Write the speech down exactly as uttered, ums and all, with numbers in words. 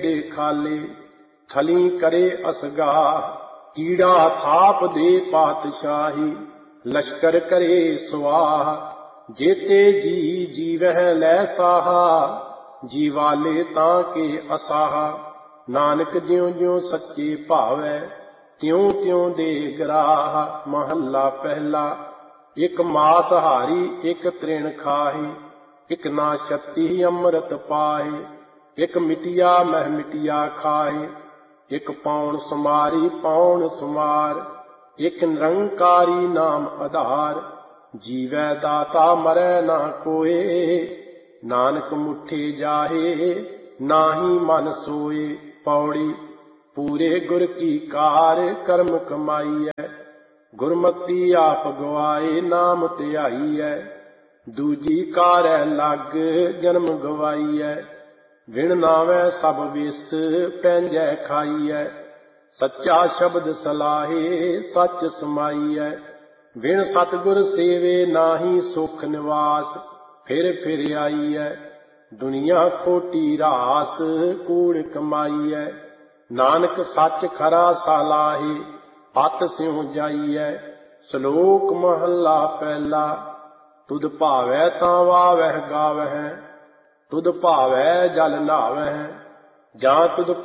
ਦੇ ਖਾਲੇ, ਥਲੀ ਕਰੇ ਅਸਗਾਹ, ਕੀੜਾ ਥਾਪ ਦੇ ਪਾਤਸ਼ਾਹੀ, ਲਸ਼ਕਰ ਕਰੇ ਸਵਾਹ, ਜੇਤੇ ਜੀ ਜੀਵਹਿ ਲੈ ਸਾਹਾ, ਜੀਵਾਲੇ ਤਾਂ ਕੇ ਅਸਾਹਾ। ਨਾਨਕ ਜਿਉ ਜਿਉ ਸੱਚੇ ਭਾਵੈ, ਤਿਉ ਤਿਉ ਦੇ ਗਰਾਹ। ਮਹੱਲਾ ਪਹਿਲਾ। ਇਕ ਮਾਸ ਹਾਰੀ ਇਕ ਤ੍ਰਿਣ ਖਾਹੀ, ਇਕ ਨਾ ਛਤੀ ਅੰਮ੍ਰਿਤ ਪਾਹੀ, ਇਕ ਮਿਟਿਆ ਮਹਿ ਮਿਟਿਆ ਖਾਹੀ, ਇਕ ਪਾਉਣ ਸੁਮਾਰੀ ਪਾਉਣ ਸੁਮਾਰ, ਇਕ ਨਿਰੰਕਾਰੀ ਨਾਮ ਆਧਾਰ। ਜੀਵੈ ਦਾਤਾ ਮਰੈ ਨਾ ਕੋਏ, ਨਾਨਕ ਮੁਠੇ ਜਾਹੇ ਨਾਹੀ ਮਨ ਸੋਏ। ਪੌੜੀ। ਪੂਰੇ ਗੁਰ ਕੀ ਕਾਰ ਕਰਮ ਕਮਾਈਐ, ਗੁਰਮਤੀ ਆਪ ਗਵਾਏ ਨਾਮ ਧਿਆਈਐ। ਦੂਜੀ ਕਾਰੈ ਲੱਗ ਜਨਮ ਗਵਾਈਐ, ਵਿਣ ਨਾਵੈ ਸਭ ਵਿਸ ਪੈਂਜੈ ਖਾਈਐ। ਸੱਚਾ ਸ਼ਬਦ ਸਲਾਹੇ ਸੱਚ ਸਮਾਈਐ, ਵਿਣ ਸਤਿਗੁਰ ਸੇਵੇ ਨਾਹੀ ਸੁਖ ਨਿਵਾਸ। ਫਿਰ ਫਿਰ ਆਈਐ, ਦੁਨੀਆ ਖੋਟੀ ਰਾਸ ਕੂੜ ਕਮਾਈਐ। ਨਾਨਕ ਸੱਚ ਖਰਾ ਸਾਲਾਹੇ, ਪਤ ਸਿਉ ਜਾਈਐ। ਸ਼ਲੋਕ ਮਹੱਲਾ ਪਹਿਲਾ। ਤੁਧ ਭਾਵੈ ਤਾਂ ਵਾਵਹਿ ਗਾਵਹਿ, ਤੁਧ ਭਾਵੈ ਜਲ ਨਾਵਹਿ, ਜਾਂ ਤੁਧ